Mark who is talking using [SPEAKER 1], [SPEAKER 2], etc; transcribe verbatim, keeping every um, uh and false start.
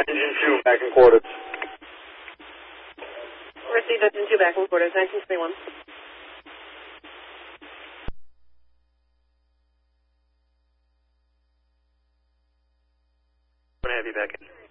[SPEAKER 1] Engine two, back in quarters.
[SPEAKER 2] Received engine two back in quarters, nineteen twenty-one.
[SPEAKER 3] I'm going to have you back in.